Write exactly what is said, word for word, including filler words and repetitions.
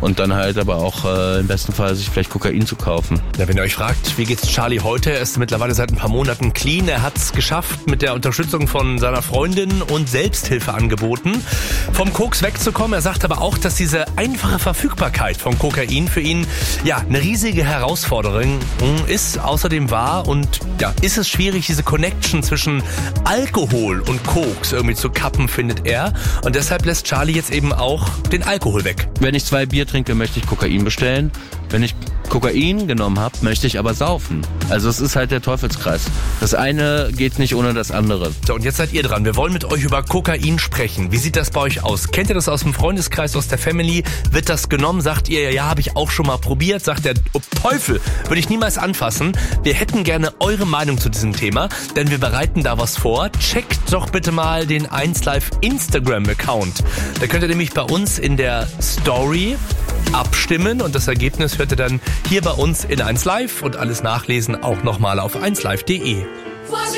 und dann halt aber auch äh, im besten Fall sich vielleicht Kokain zu kaufen. Ja, wenn ihr euch fragt, wie geht's Charlie heute? Er ist mittlerweile seit ein paar Monaten clean. Er hat's geschafft, mit der Unterstützung von seiner Freundin und Selbsthilfeangeboten vom Koks wegzukommen. Er sagt aber auch, dass diese einfache Verfügbarkeit von Kokain für ihn ja eine riesige Herausforderung ist. Außerdem war und ja, ist es schwierig, diese Connection zwischen Alkohol und Koks irgendwie zu kappen, findet er. Und deshalb lässt Charlie jetzt eben auch den Alkohol weg. Wenn ich zwei Bier trinke, möchte ich Kokain bestellen. Wenn ich Kokain genommen habe, möchte ich aber saufen. Also es ist halt der Teufelskreis. Das eine geht nicht ohne das andere. So, und jetzt seid ihr dran. Wir wollen mit euch über Kokain sprechen. Wie sieht das bei euch aus? Kennt ihr das aus dem Freundeskreis, aus der Family? Wird das genommen? Sagt ihr, ja, habe ich auch schon mal probiert? Sagt der oh, Teufel, würde ich niemals anfassen. Wir hätten gerne eure Meinung zu diesem Thema, denn wir bereiten da was vor. Checkt doch bitte mal den eins Live Instagram-Account. Da könnt ihr nämlich bei uns in der Story abstimmen und das Ergebnis hört ihr dann hier bei uns in eins Live und alles nachlesen auch nochmal auf eins live punkt de.